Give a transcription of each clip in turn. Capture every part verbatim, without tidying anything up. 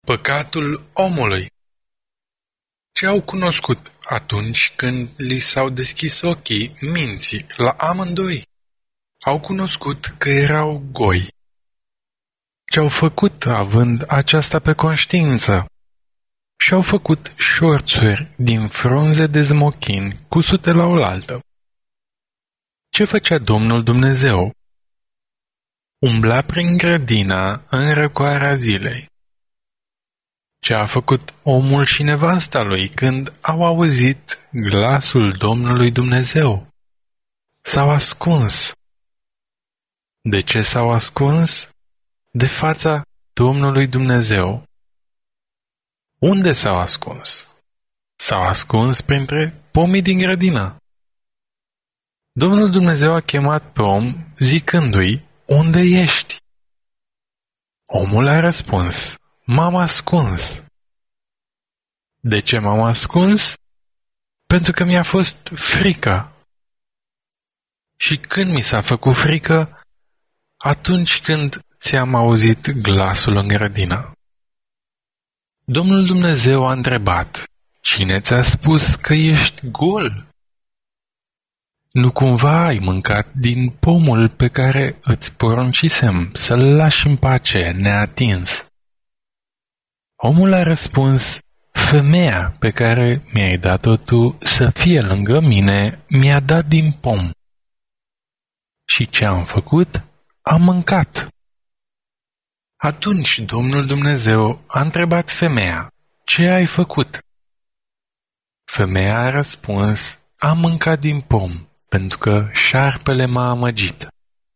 Păcatul omului. Ce au cunoscut atunci când li s-au deschis ochii minții la amândoi? Au cunoscut că erau goi. Ce-au făcut având aceasta pe conștiință? Și-au făcut șorțuri din frunze de smochin cusute la oaltă. Ce făcea Domnul Dumnezeu? Umbla prin grădina în răcoarea zilei. Ce a făcut omul și nevasta lui când au auzit glasul Domnului Dumnezeu? S-au ascuns. De ce s-au ascuns? De fața Domnului Dumnezeu. Unde s-au ascuns? S-au ascuns printre pomii din grădină. Domnul Dumnezeu a chemat pe om zicându-i, unde ești? Omul a răspuns, m-am ascuns. De ce m-am ascuns? Pentru că mi-a fost frică. Și când mi s-a făcut frică? Atunci când ți-am auzit glasul în grădină. Domnul Dumnezeu a întrebat, cine ți-a spus că ești gol? Nu cumva ai mâncat din pomul pe care îți poruncisem să-l lași în pace neatins? Omul a răspuns, femeia pe care mi-ai dat-o tu să fie lângă mine mi-a dat din pom. Și ce am făcut? Am mâncat. Atunci Domnul Dumnezeu a întrebat femeia, ce ai făcut? Femeia a răspuns, am mâncat din pom, pentru că șarpele m-a amăgit.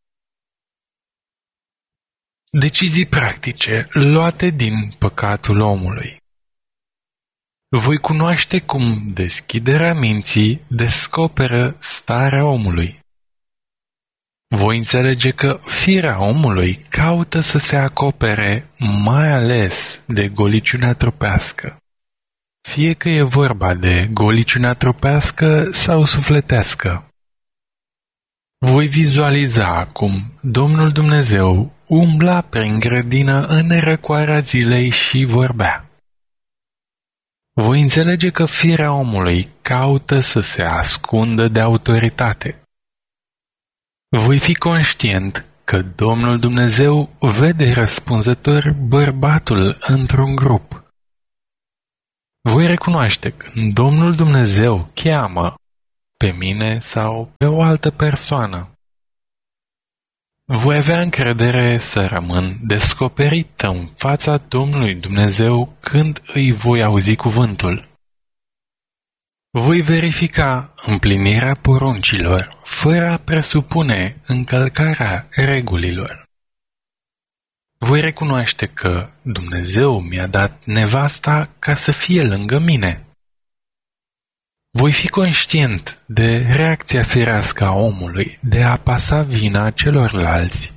Decizii practice luate din păcatul omului. Voi cunoaște cum deschiderea minții descoperă starea omului. Voi înțelege că firea omului caută să se acopere mai ales de goliciunea trupească. Fie că e vorba de goliciunea trupească sau sufletească. Voi vizualiza cum Domnul Dumnezeu umbla prin grădină în răcoarea zilei și vorbea. Voi înțelege că firea omului caută să se ascundă de autoritate. Voi fi conștient că Domnul Dumnezeu vede răspunzător bărbatul într-un grup. Voi recunoaște că Domnul Dumnezeu cheamă pe mine sau pe o altă persoană. Voi avea încredere să rămân descoperit în fața Domnului Dumnezeu când îi voi auzi cuvântul. Voi verifica împlinirea poruncilor fără a presupune încălcarea regulilor. Voi recunoaște că Dumnezeu mi-a dat nevasta ca să fie lângă mine. Voi fi conștient de reacția firească a omului de a pasa vina celorlalți.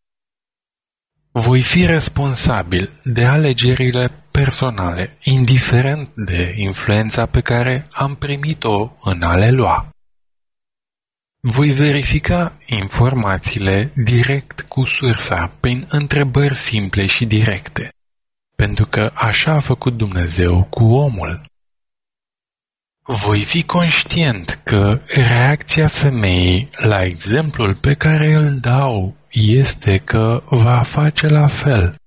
Voi fi responsabil de alegerile personale, indiferent de influența pe care am primit-o în a le lua. Voi verifica informațiile direct cu sursa prin întrebări simple și directe, pentru că așa a făcut Dumnezeu cu omul. Voi fi conștient că reacția femeii la exemplul pe care îl dau este că va face la fel.